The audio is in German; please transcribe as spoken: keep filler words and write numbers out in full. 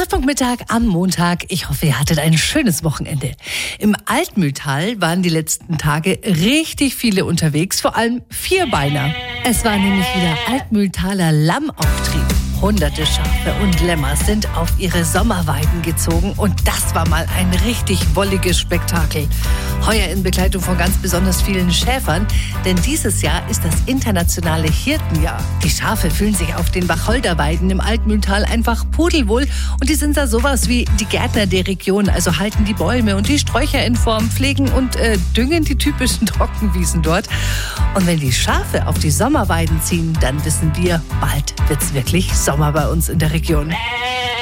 Nordfunkmittag am Montag. Ich hoffe, ihr hattet ein schönes Wochenende. Im Altmühltal waren die letzten Tage richtig viele unterwegs, vor allem Vierbeiner. Es war nämlich wieder Altmühltaler Lammauftrieb. Hunderte Schafe und Lämmer sind auf ihre Sommerweiden gezogen und das war mal ein richtig wolliges Spektakel. Heuer in Begleitung von ganz besonders vielen Schäfern, denn dieses Jahr ist das internationale Hirtenjahr. Die Schafe fühlen sich auf den Wacholderweiden im Altmühltal einfach pudelwohl und die sind da sowas wie die Gärtner der Region, also halten die Bäume und die Sträucher in Form, pflegen und äh, düngen die typischen Trockenwiesen dort. Und wenn die Schafe auf die Sommerweiden ziehen, dann wissen wir, bald wird's wirklich Sommer bei uns in der Region.